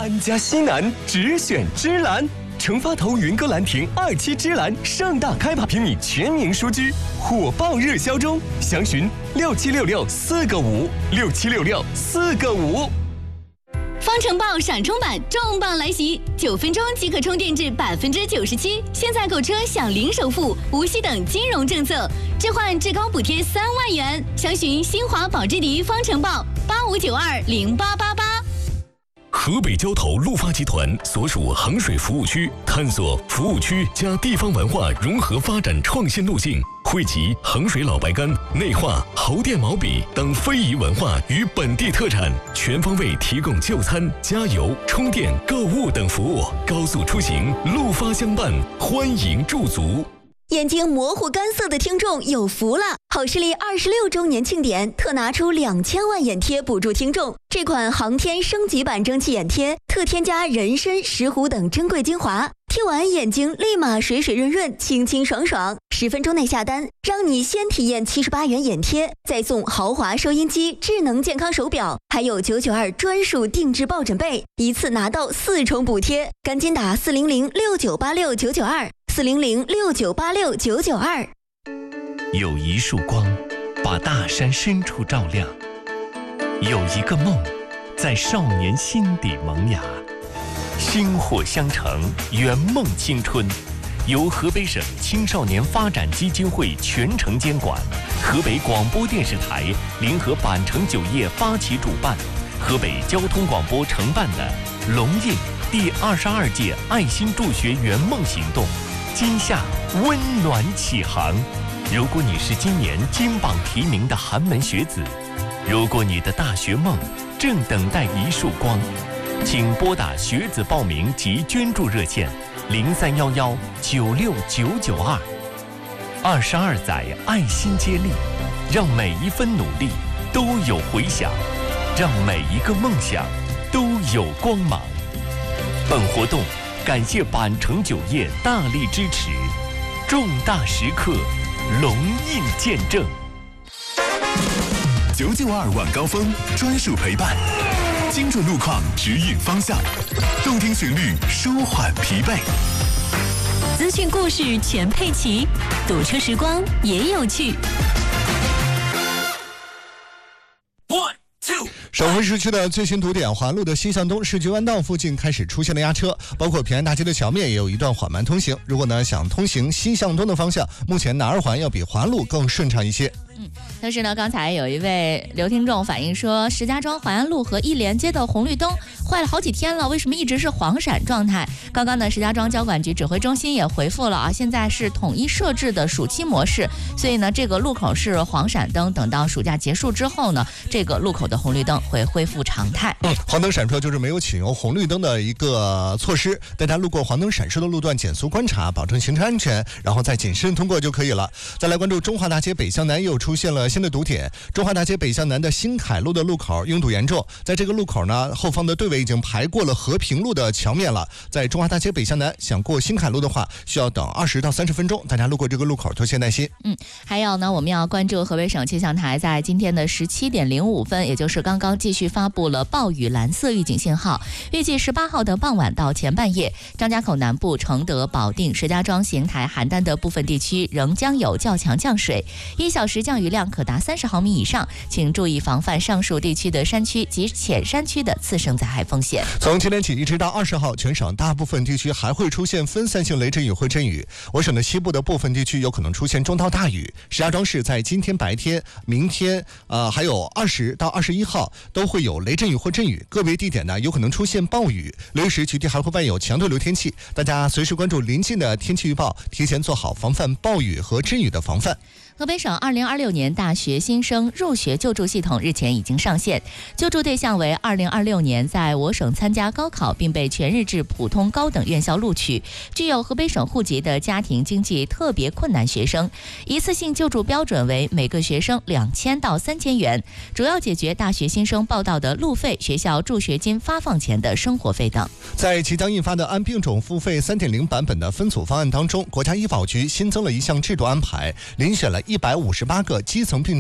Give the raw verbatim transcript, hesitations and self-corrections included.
安家西南只选芝兰，成发头云歌兰亭二期芝兰盛大开趴，平米全民舒居，火爆热销中，详询六七六六四个五六七六六四个五。 方程豹闪充版重磅来袭，九分钟即可充电至百分之九十七。现在购车享零首付、无息等金融政策，置换至高补贴三万元。详询新华保之迪方程豹八五九二零八八八。 河北交投陆发集团所属衡水服务区，探索服务区加地方文化融合发展创新路径，汇集衡水老白干、内画、侯店毛笔等非遗文化与本地特产，全方位提供就餐、加油、充电、购物等服务。高速出行，陆发相伴，欢迎驻足。 眼睛模糊干涩的听众有福了！好视力二十六周年庆典特拿出两千万眼贴补助听众。这款航天升级版蒸汽眼贴特添加人参、石斛等珍贵精华，贴完眼睛立马水水润润、清清爽爽。十分钟内下单，让你先体验七十八元眼贴，再送豪华收音机、智能健康手表，还有九九二专属定制抱枕被，一次拿到四重补贴。赶紧打四零零六九八六九九二。四零零六九八六九九二。 有一束光，把大山深处照亮；有一个梦，在少年心底萌芽。薪火相承，圆梦青春。由河北省青少年发展基金会全程监管，河北广播电视台联合板城酒业发起主办，河北交通广播承办的龙印第二十二届爱心助学圆梦行动。今夏温暖启航。如果你是今年金榜题名的寒门学子，如果你的大学梦正等待一束光，请拨打学子报名及捐助热线零三幺幺九六九九二。二十二载爱心接力，让每一分努力都有回响，让每一个梦想都有光芒。本活动感谢板城酒业大力支持，重大时刻，龙印见证。 九九二晚高峰专属陪伴，精准路况指引方向，动听旋律舒缓疲惫。 资讯故事全配齐，堵车时光也有趣。 省会市区的最新堵点，环路的西向东市局湾道附近开始出现了压车，包括平安大街的桥面也有一段缓慢通行。如果呢想通行西向东的方向，目前南二环要比环路更顺畅一些。 嗯，但是呢，刚才有一位刘听众反映说，石家庄淮安路和一连街的红绿灯坏了好几天了，为什么一直是黄闪状态？刚刚呢，石家庄交管局指挥中心也回复了啊，现在是统一设置的暑期模式，所以呢，这个路口是黄闪灯，等到暑假结束之后呢，这个路口的红绿灯会恢复常态。 嗯，黄灯闪烁就是没有启用红绿灯的一个措施，大家路过黄灯闪烁的路段减速观察，保证行车安全，然后再谨慎通过就可以了。再来关注中华大街北向南又出现了新的堵点，中华大街北向南的新凯路的路口拥堵严重，在这个路口呢，后方的队尾已经排过了和平路的桥面了。在中华大街北向南想过新凯路的话，需要等二十到三十分钟，大家路过这个路口多些耐心。 嗯，还有呢，我们要关注河北省气象台在今天的十七点零五分，也就是刚刚继续发布了暴雨蓝色预警信号，预计十八号的傍晚到前半夜，张家口南部、承德、保定、石家庄、邢台、邯郸的部分地区仍将有较强降水，一小时降雨量可达三十毫米以上，请注意防范上述地区的山区及浅山区的次生灾害风险。 从今天起一直到二十号，全省大部分地区还会出现分散性雷阵雨或阵雨，我省的西部的部分地区有可能出现中到大雨。石家庄市在今天白天、明天，呃，还有二十到二十一号都会有雷阵雨或阵雨，个别地点呢有可能出现暴雨，流时局地还会伴有强对流天气，大家随时关注临近的天气预报，提前做好防范暴雨和阵雨的防范。 河北省二零二六年大学新生入学救助系统日前已经上线，救助对象为二零二六年在我省参加高考并被全日制普通高等院校录取，具有河北省户籍的家庭经济特别困难学生。一次性救助标准为每个学生两千到三千元，主要解决大学新生报到的路费、学校助学金发放前的生活费等。 在即将印发的按病种付费 三点零 版本的分组方案当中，国家医保局新增了一项制度安排，遴选了一百五十八个基层病